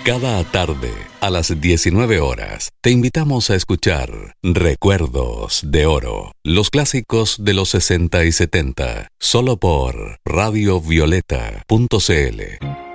Cada tarde, a las 19 horas, te invitamos a escuchar Recuerdos de Oro, los clásicos de los 60 y 70, solo por radiovioleta.cl.